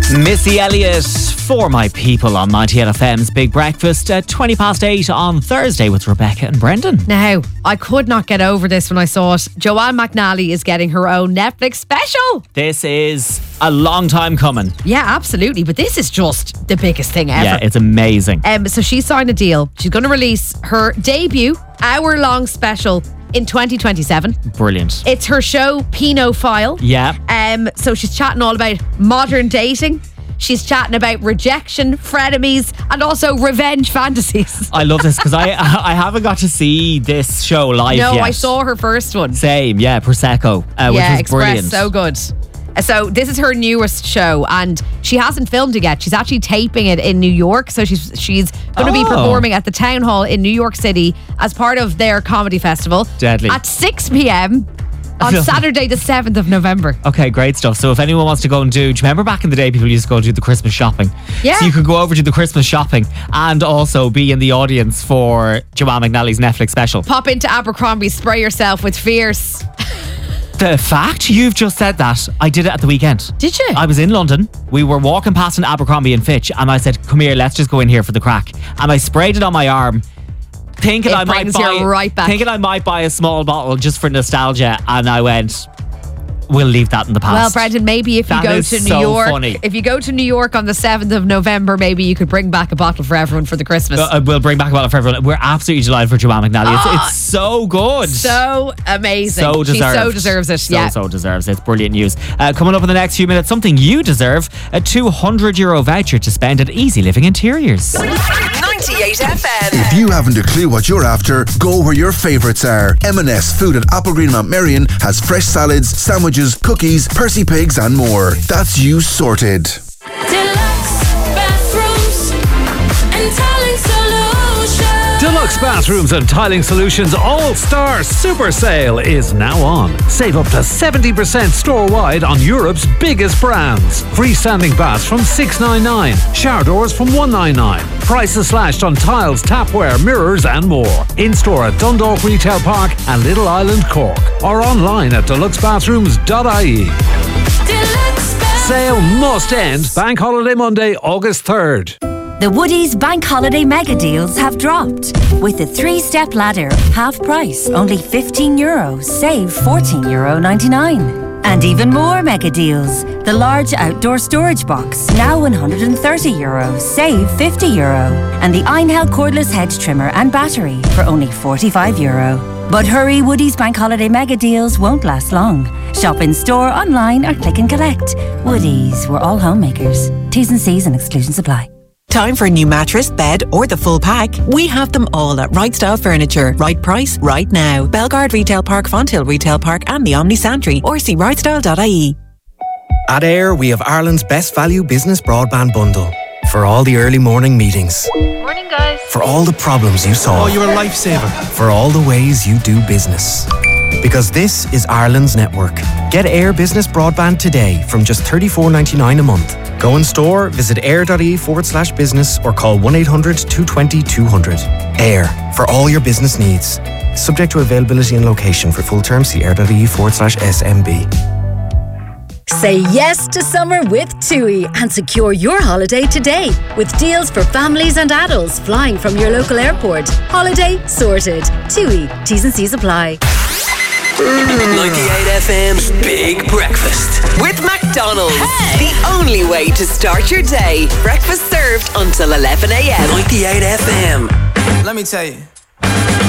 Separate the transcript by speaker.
Speaker 1: Missy Elliott, For My People on 98FM's Big Breakfast at 8:20 on Thursday with Rebecca and Brendan.
Speaker 2: Now, I could not get over this when I saw it. Joanne McNally is getting her own Netflix special.
Speaker 1: This is a long time coming.
Speaker 2: Yeah, absolutely. But this is just the biggest thing ever.
Speaker 1: Yeah, it's amazing.
Speaker 2: So she signed a deal. She's going to release her debut hour-long special in 2027.
Speaker 1: Brilliant.
Speaker 2: It's her show, Pinophile.
Speaker 1: Yeah.
Speaker 2: So she's chatting all about modern dating. She's chatting about rejection, frenemies, and also revenge fantasies.
Speaker 1: I love this because I haven't got to see this show live yet.
Speaker 2: No, I saw her first one.
Speaker 1: Same, yeah, Prosecco, which was
Speaker 2: Express,
Speaker 1: brilliant.
Speaker 2: so good. So this is her newest show, and she hasn't filmed it yet. She's actually taping it in New York. So she's going to be performing at the Town Hall in New York City as part of their comedy festival.
Speaker 1: Deadly.
Speaker 2: At 6 p.m. on Saturday the 7th of November.
Speaker 1: Okay, great stuff. So if anyone wants to go and do you remember back in the day people used to go and do the Christmas shopping?
Speaker 2: Yeah.
Speaker 1: So you could go over to the Christmas shopping and also be in the audience for Joanne McNally's Netflix special.
Speaker 2: Pop into Abercrombie, spray yourself with Fierce.
Speaker 1: The fact you've just said that, I did it at the weekend.
Speaker 2: Did you?
Speaker 1: I was in London. We were walking past an Abercrombie and Fitch and I said, come here, let's just go in here for the crack. And I sprayed it on my arm, thinking I might buy a small bottle just for nostalgia, and I went, we'll leave that in the past.
Speaker 2: Well, Brendan, maybe if you go to New York,
Speaker 1: funny.
Speaker 2: If you go to New York on the 7th of November, maybe you could bring back a bottle for everyone for the Christmas.
Speaker 1: We'll bring back a bottle for everyone. We're absolutely delighted for Joanne McNally. It's so good.
Speaker 2: So amazing.
Speaker 1: So deserved.
Speaker 2: She so deserves it.
Speaker 1: So deserves it. It's brilliant news. Coming up in the next few minutes, something you deserve, a €200 voucher to spend at Easy Living Interiors.
Speaker 3: 98FM.
Speaker 4: If you haven't a clue what you're after, go where your favourites are. M&S Food at Applegreen Mount Marion has fresh salads, sandwiches, cookies, Percy Pigs and more. That's you sorted.
Speaker 5: Deluxe Bathrooms and Tiling Solutions.
Speaker 6: Deluxe Bathrooms and Tiling Solutions All-Star Super Sale is now on. Save up to 70% store-wide on Europe's biggest brands. Freestanding baths from $699, shower doors from $199. Prices slashed on tiles, tapware, mirrors and more. In-store at Dundalk Retail Park and Little Island, Cork. Or online at deluxebathrooms.ie. Sale must end Bank Holiday Monday, August 3rd.
Speaker 7: The Woodies Bank Holiday Mega Deals have dropped. With the 3-step ladder, half price, only €15, save €14.99. And even more mega deals. The large outdoor storage box, now €130, save €50. And the Einhell cordless hedge trimmer and battery for only €45. But hurry, Woodies Bank Holiday Mega Deals won't last long. Shop in store, online or click and collect. Woodies, we're all homemakers. T's and C's and exclusions apply.
Speaker 8: Time for a new mattress, bed or the full pack? We have them all at Right Style Furniture. Right price, right now. Belgard Retail Park, Fonthill Retail Park and the Omni Santry, or see rightstyle.ie.
Speaker 9: At Air, we have Ireland's best value business broadband bundle. For all the early morning meetings.
Speaker 10: Morning, guys.
Speaker 9: For all the problems you solve.
Speaker 11: Oh, you're a lifesaver.
Speaker 9: For all the ways you do business. Because this is Ireland's network. Get Air Business Broadband today from just $34.99 a month. Go in store, visit air.ie/business or call 1-800-220-200. Air, for all your business needs. Subject to availability and location. For full terms, see air.ie/SMB.
Speaker 12: Say yes to summer with TUI and secure your holiday today with deals for families and adults flying from your local airport. Holiday sorted. TUI. T's and C's apply.
Speaker 3: 98FM's Big Breakfast with McDonald's. The only way to start your day. Breakfast served until 11 a.m. 98FM.
Speaker 11: Let me tell you.